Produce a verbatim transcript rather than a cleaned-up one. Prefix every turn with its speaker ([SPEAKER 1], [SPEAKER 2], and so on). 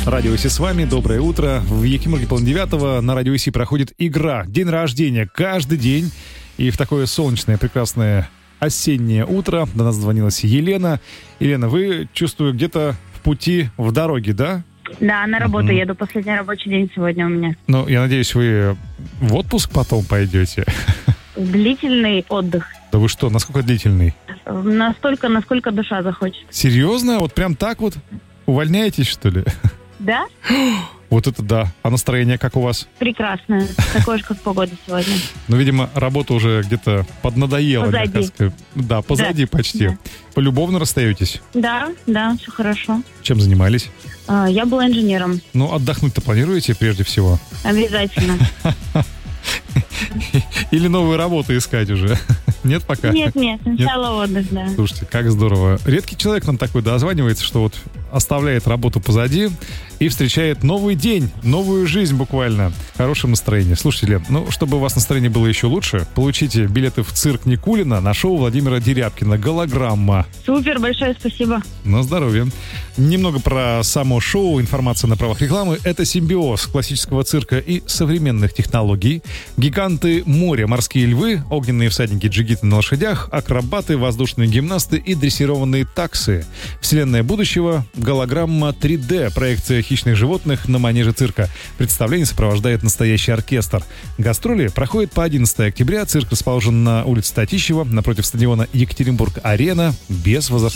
[SPEAKER 1] Радио ИСИ с вами, доброе утро. В Якимурге полдевятого на Радио ИСИ проходит игра «День рождения» каждый день. И в такое солнечное, прекрасное осеннее утро до нас звонилась Елена. Елена, вы, чувствую, где-то в пути, в дороге, да?
[SPEAKER 2] Да, на работу
[SPEAKER 1] uh-huh.
[SPEAKER 2] еду. Последний рабочий день сегодня у меня.
[SPEAKER 1] Ну, я надеюсь, вы в отпуск потом пойдете?
[SPEAKER 2] Длительный отдых.
[SPEAKER 1] Да вы что, насколько длительный?
[SPEAKER 2] Настолько, насколько душа захочет.
[SPEAKER 1] Серьезно? Вот прям так вот? Увольняетесь, что ли?
[SPEAKER 2] Да?
[SPEAKER 1] Вот это да. А настроение как у вас?
[SPEAKER 2] Прекрасно. Такое же, как погода сегодня.
[SPEAKER 1] Ну, видимо, работа уже где-то поднадоела.
[SPEAKER 2] Позади.
[SPEAKER 1] Да, позади да. почти. Да. Полюбовно расстаетесь?
[SPEAKER 2] Да, да, все хорошо.
[SPEAKER 1] Чем занимались?
[SPEAKER 2] А, я была инженером.
[SPEAKER 1] Ну, отдохнуть-то планируете прежде всего?
[SPEAKER 2] Обязательно.
[SPEAKER 1] Или новую работу искать уже? Нет пока?
[SPEAKER 2] Нет, нет, сначала нет? Отдых, да.
[SPEAKER 1] Слушайте, как здорово. Редкий человек нам такой дозванивается, что вот оставляет работу позади и встречает новый день, новую жизнь буквально. Хорошее настроение. Слушайте, Лен, ну, чтобы у вас настроение было еще лучше, получите билеты в цирк Никулина на шоу Владимира Дерябкина «Голограмма».
[SPEAKER 2] Супер, большое спасибо.
[SPEAKER 1] На здоровье. Немного про само шоу, информация на правах рекламы. Это симбиоз классического цирка и современных технологий. Гиганты моря, морские львы, огненные всадники, джигиты на лошадях, акробаты, воздушные гимнасты и дрессированные таксы. Вселенная будущего, голограмма три дэ, проекция хищных животных на манеже цирка. Представление сопровождает настоящий оркестр. Гастроли проходят по одиннадцатого октября. Цирк расположен на улице Татищева, напротив стадиона Екатеринбург-Арена, без возрастания.